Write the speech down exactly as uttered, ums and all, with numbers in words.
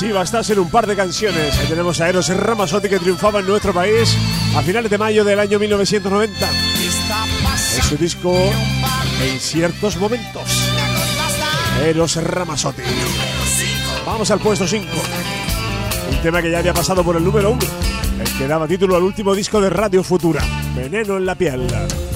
Sí, bastasen un par de canciones. Ahí tenemos a Eros Ramazzotti, que triunfaba en nuestro país a finales de mayo del año mil novecientos noventa en su disco En ciertos momentos. Eros Ramazzotti. Vamos al puesto cinco. Un tema que ya había pasado por el número uno, el que daba título al último disco de Radio Futura, Veneno en la piel.